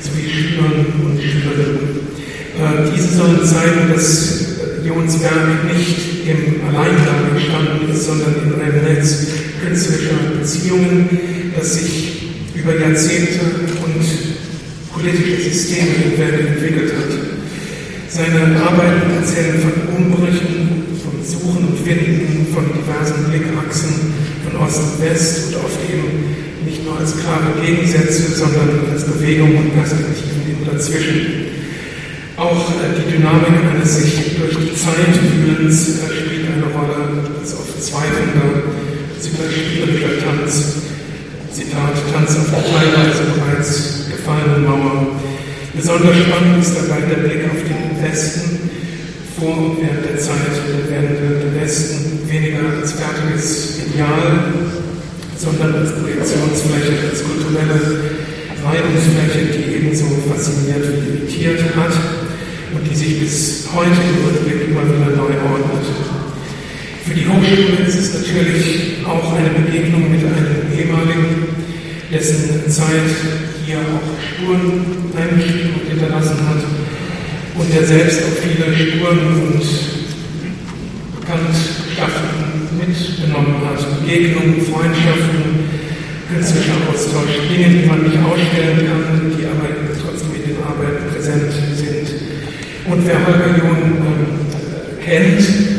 sowie Schülern und Schülerinnen. Diese sollen zeigen, dass Jons Werk nicht im Alleingang entstanden ist, sondern in einem Netz künstlerischer Beziehungen, das sich über Jahrzehnte und politische Systeme hinweg entwickelt hat. Seine Arbeiten erzählen von Umbrüchen, vom Suchen und Finden, von diversen Blickachsen von Ost und West und oft eben nicht nur als klare Gegensätze, sondern als Bewegung und Perspektiven dazwischen. Auch die Dynamik eines sich durch die Zeit Wühlens spielt eine Rolle, als oft zweifelnder, spielerischer Tanz. Zitat, Tanz auf der teilweise bereits gefallenen Mauer. Besonders spannend ist dabei der Blick auf den Westen vor und während der Zeit der Wende. Der Westen weniger als fertiges Ideal, sondern als Projektionsfläche, als kulturelle Reibungsfläche, die ebenso fasziniert wie irritiert hat und die sich bis heute im Rückblick immer wieder neu ordnet. Für die Hochschule ist es natürlich auch eine Begegnung mit einem ehemaligen, dessen Zeit hier auch Spuren eingeschrieben und hinterlassen hat und der selbst auch viele Spuren und Bekanntschaften mitgenommen hat. Begegnungen, Freundschaften, künstlicher Austausch, Dinge, die man nicht ausstellen kann, die aber trotzdem in den Arbeiten präsent sind. Und wer Holger John kennt,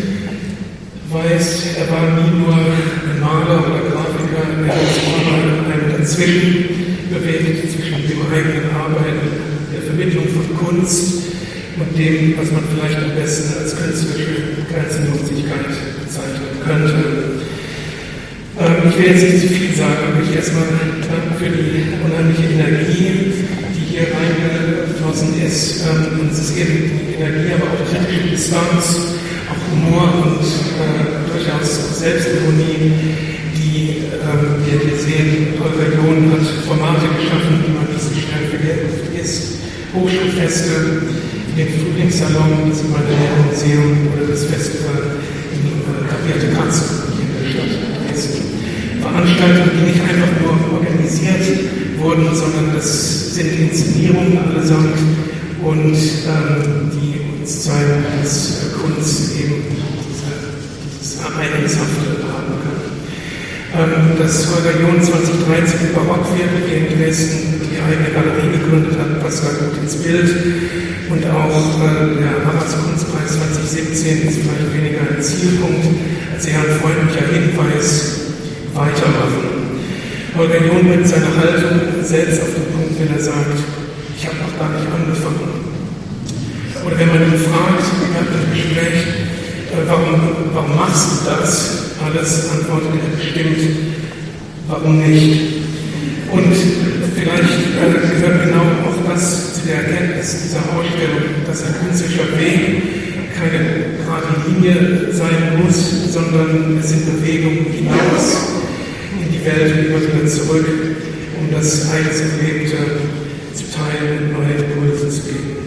weiß, er war nie nur ein Maler oder Grafiker, er hat sich immer in einem Dazwischen bewegt, zwischen dem eigenen Arbeiten, der Vermittlung von Kunst und dem, was man vielleicht am besten als künstlerische Grenzenlosigkeit bezeichnen könnte. Ich will jetzt nicht zu viel sagen, aber ich erstmal danke für die unheimliche Energie, die hier reingeflossen ist. Und es ist eben die Energie, aber auch kritische Distanz, auch Humor und durchaus auch Selbstironie, die wir hier sehen. Holger John hat Formate geschaffen, die man nicht so schnell vergisst. Hochschulfeste, den Frühlingssalon, das Museum oder das Festival in Kapierte Katze hier in der Stadt Dresden. Veranstaltungen, die nicht einfach nur organisiert wurden, sondern das sind Inszenierungen allesamt und die uns zeigen, dass Kunst eben dieses Ereignishafte haben kann. Dass Holger John 2013 im Barockviertel hier in Dresden die eigene Galerie gegründet hat, passt da gut ins Bild. Und auch der Harras Kunstpreis 2017 ist vielleicht weniger ein Zielpunkt als eher ein freundlicher Hinweis, weitermachen. Holger John bringt seine Haltung selbst auf den Punkt, wenn er sagt, ich habe noch gar nicht angefangen. Oder wenn man ihn fragt, im Gespräch, warum machst du das? Alles antwortet er bestimmt, warum nicht? Und vielleicht gehört genau auch das zu der Erkenntnis dieser Ausstellung, dass ein künstlerischer Weg keine gerade Linie sein muss, sondern es sind Bewegungen hinaus in die Welt und immer wieder zurück, um das eigens Erlebte zu teilen und neue Impulse zu geben.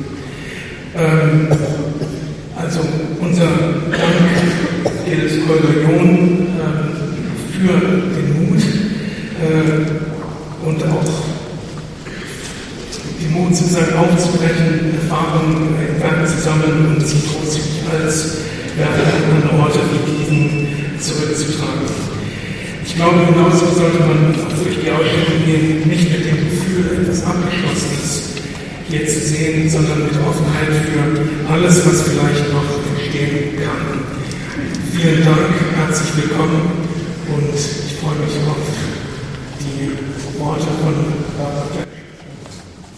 Also unser Dank gilt Holger John für den Mut und auch den Mut, sozusagen aufzubrechen, Erfahrungen in Werken zu sammeln und sie großzügig als Werke an Orte wie diesen zurückzutragen. Ich glaube, genauso sollte man auch durch die Ausstellung gehen, nicht mit dem Gefühl, etwas Abgeschlossenes hier zu sehen, sondern mit Offenheit für alles, was vielleicht noch entstehen kann. Vielen Dank, herzlich willkommen und ich freue mich auf die Worte von Barbara.